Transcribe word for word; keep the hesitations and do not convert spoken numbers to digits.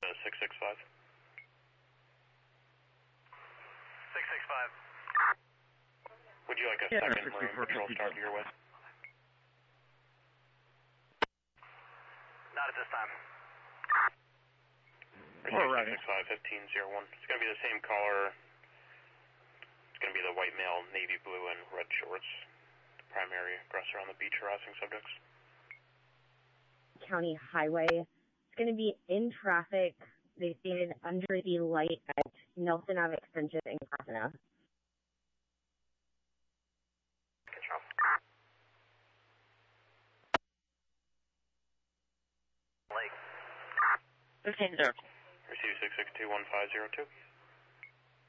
six six five. six six five. Would you like a Yeah, second no, Marine Patrol start your way? Not at this time. All right. six six five, fifteen oh one. It's going to be the same color. It's going to be the white male, navy blue, and red shorts. The primary aggressor on the beach harassing subjects. County Highway. It's going to be in traffic. They stated under the light at Nelson Ave Extension in Pasadena. Control. Lake. fifteen zero. Receive six six two one five zero two.